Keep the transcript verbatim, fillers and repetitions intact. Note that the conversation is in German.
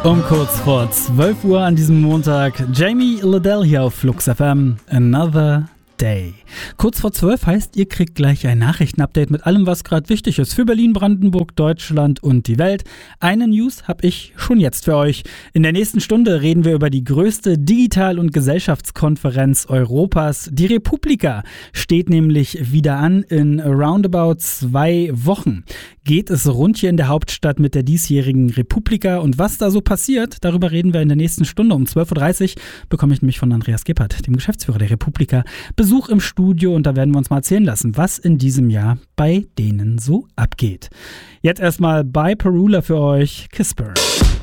Um kurz vor zwölf Uhr an diesem Montag, Jamie Liddell hier auf Flux F M, Another Day. Kurz vor zwölf heißt, ihr kriegt gleich ein Nachrichtenupdate mit allem, was gerade wichtig ist für Berlin, Brandenburg, Deutschland und die Welt. Eine News habe ich schon jetzt für euch. In der nächsten Stunde reden wir über die größte Digital- und Gesellschaftskonferenz Europas. Die Republika steht nämlich wieder an in roundabout zwei Wochen. Geht es rund hier in der Hauptstadt mit der diesjährigen Republika und was da so passiert, darüber reden wir in der nächsten Stunde. Um zwölf Uhr dreißig bekomme ich nämlich von Andreas Gebhardt, dem Geschäftsführer der Republika, Besuch im Studio und da werden wir uns mal erzählen lassen, was in diesem Jahr bei denen so abgeht. Jetzt erstmal bei Perula für euch, Kisper.